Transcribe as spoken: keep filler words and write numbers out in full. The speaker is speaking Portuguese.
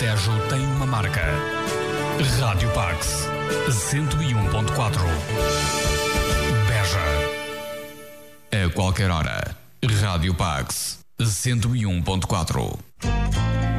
Alentejo tem uma marca. Rádio Pax, cento e um ponto quatro. Beja. A qualquer hora. Rádio Pax, cento e um ponto quatro.